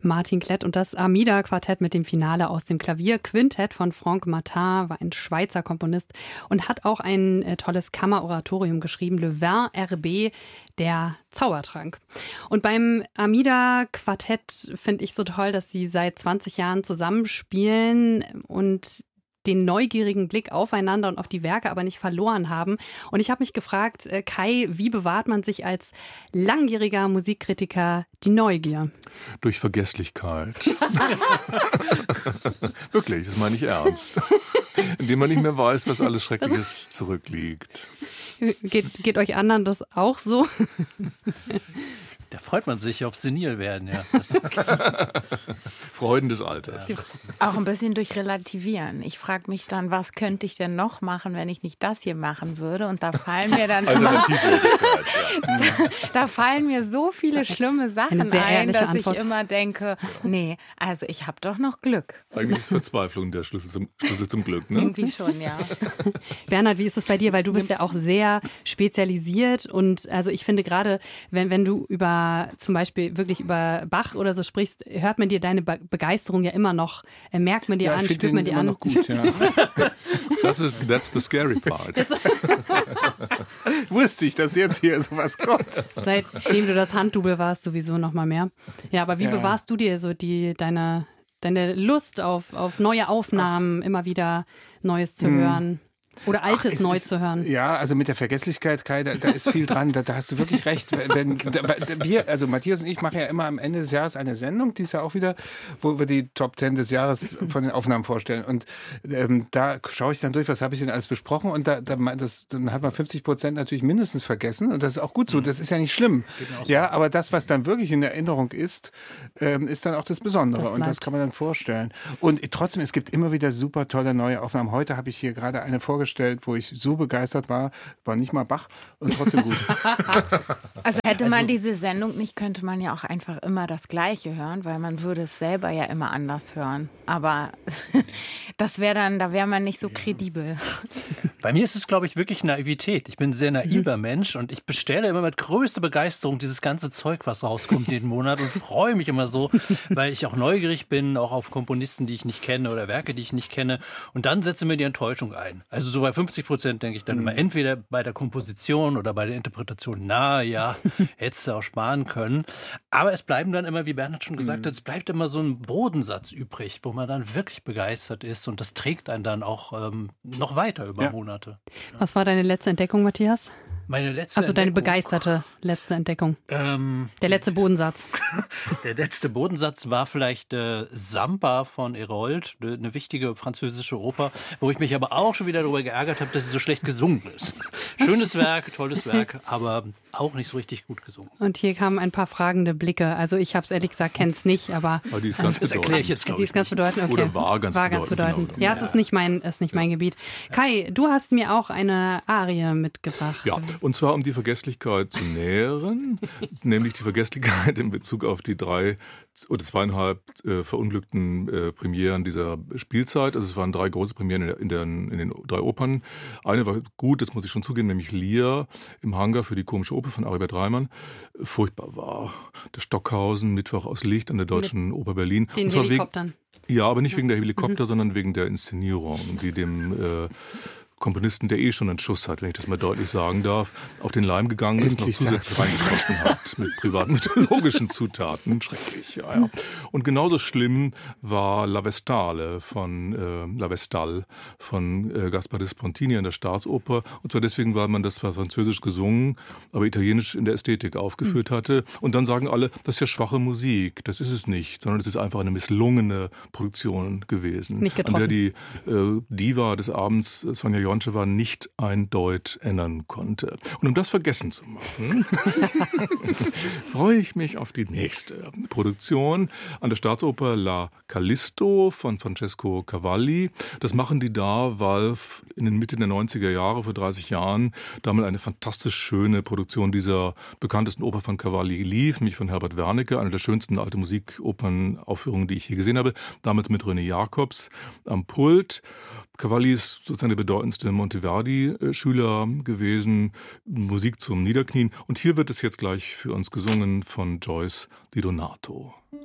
Martin Klett und das Armida-Quartett mit dem Finale aus dem Klavierquintett von Franck Martin, war ein Schweizer Komponist und hat auch ein tolles Kammeroratorium geschrieben, Le Vin RB, der Zaubertrank. Und beim Armida-Quartett finde ich so toll, dass sie seit 20 Jahren zusammenspielen und den neugierigen Blick aufeinander und auf die Werke aber nicht verloren haben. Und ich habe mich gefragt, Kai, wie bewahrt man sich als langjähriger Musikkritiker die Neugier? Durch Vergesslichkeit. Wirklich, das meine ich ernst. Indem man nicht mehr weiß, was alles Schreckliches zurückliegt. Geht euch anderen das auch so? Da freut man sich auf Senilwerden, ja. Freuden des Alters. Ja. Auch ein bisschen durch Relativieren. Ich frage mich dann, was könnte ich denn noch machen, wenn ich nicht das hier machen würde? Und da fallen mir dann da fallen mir so viele schlimme Sachen ein, dass ich immer denke, nee, also ich habe doch noch Glück. Eigentlich ist Verzweiflung der Schlüssel zum Glück, ne? Irgendwie schon, ja. Bernhard, wie ist es bei dir? Weil du bist ja auch sehr spezialisiert und also ich finde gerade, wenn du zum Beispiel wirklich über Bach oder so sprichst, hört man dir deine Begeisterung ja immer noch, merkt man dir an, spürt man dir an. Noch gut, ja. That's the scary part. Wusste ich, dass jetzt hier sowas kommt. Seitdem du das Handdouble warst, sowieso noch mal mehr. Ja, aber wie bewahrst du dir so deine Lust auf neue Aufnahmen, immer wieder Neues zu hören? Oder Altes neu zu hören. Ja, also mit der Vergesslichkeit, Kai, da ist viel dran. Da hast du wirklich recht. Also Matthias und ich machen ja immer am Ende des Jahres eine Sendung, die ist ja auch wieder, wo wir die Top 10 des Jahres von den Aufnahmen vorstellen. Und da schaue ich dann durch, was habe ich denn alles besprochen. Und dann hat man 50% natürlich mindestens vergessen. Und das ist auch gut so. Das ist ja nicht schlimm. Ja, aber das, was dann wirklich in Erinnerung ist, ist dann auch das Besondere. Und das kann man dann vorstellen. Und trotzdem, es gibt immer wieder super tolle neue Aufnahmen. Heute habe ich hier gerade eine vorgestellt, wo ich so begeistert war nicht mal Bach und trotzdem gut. Also hätte man diese Sendung nicht, könnte man ja auch einfach immer das Gleiche hören, weil man würde es selber ja immer anders hören. Aber da wäre man nicht so kredibel. Bei mir ist es, glaube ich, wirklich Naivität. Ich bin ein sehr naiver Mensch und ich bestelle immer mit größter Begeisterung dieses ganze Zeug, was rauskommt jeden Monat und freue mich immer so, weil ich auch neugierig bin, auch auf Komponisten, die ich nicht kenne oder Werke, die ich nicht kenne. Und dann setze mir die Enttäuschung ein. Also so bei 50% denke ich dann immer, entweder bei der Komposition oder bei der Interpretation, hättest du auch sparen können. Aber es bleiben dann immer, wie Bernhard schon gesagt hat, es bleibt immer so ein Bodensatz übrig, wo man dann wirklich begeistert ist und das trägt einen dann auch noch weiter über Monate. Was war deine letzte Entdeckung, Matthias? Meine letzte Also deine begeisterte letzte Entdeckung. Der letzte Bodensatz. Der letzte Bodensatz war vielleicht Samba von Herold, eine wichtige französische Oper, wo ich mich aber auch schon wieder darüber geärgert habe, dass sie so schlecht gesungen ist. Schönes Werk, tolles Werk, aber auch nicht so richtig gut gesungen. Und hier kamen ein paar fragende Blicke. Also ich habe es ehrlich gesagt, kenne es nicht, aber die ist ganz das erkläre ich jetzt, glaube ich. Sie ist ganz bedeutend, okay. Oder war ganz bedeutend. Genau. Ja, es ist nicht mein Gebiet. Kai, du hast mir auch eine Arie mitgebracht. Ja, und zwar um die Vergesslichkeit zu nähren, nämlich die Vergesslichkeit in Bezug auf die 3 oder 2,5 verunglückten Premieren dieser Spielzeit. Also es waren 3 große Premieren in den 3 Opern. Eine war gut, das muss ich schon zugeben, nämlich Lear im Hangar für die Komische Oper von Aribert Reimann. Furchtbar war der Stockhausen, Mittwoch aus Licht an der Deutschen Oper Berlin. Den Helikoptern. Ja, aber nicht wegen der Helikopter, sondern wegen der Inszenierung, die dem Komponisten, der schon einen Schuss hat, wenn ich das mal deutlich sagen darf, auf den Leim gegangen ist, noch zusätzlich reingeschossen hat mit privaten mythologischen Zutaten. Schrecklich, ja. Und genauso schlimm war La Vestale von Gaspar de Spontini an der Staatsoper. Und zwar deswegen, weil man das zwar französisch gesungen, aber italienisch in der Ästhetik aufgeführt hatte. Und dann sagen alle, das ist ja schwache Musik. Das ist es nicht, sondern es ist einfach eine misslungene Produktion gewesen. Nicht getroffen. An der die Diva des Abends, Sonja Joncheva, nicht ein Deut ändern konnte. Und um das vergessen zu machen, freue ich mich auf die nächste Produktion an der Staatsoper La Callisto von Francesco Cavalli. Das machen die da, weil in den Mitte der 90er Jahre, vor 30 Jahren, da mal eine fantastisch schöne Produktion dieser bekanntesten Oper von Cavalli lief, nämlich von Herbert Wernicke, eine der schönsten alte Musikopernaufführungen, die ich je gesehen habe, damals mit René Jacobs am Pult. Cavalli ist sozusagen der bedeutendste Monteverdi-Schüler gewesen, Musik zum Niederknien. Und hier wird es jetzt gleich für uns gesungen von Joyce Di Donato.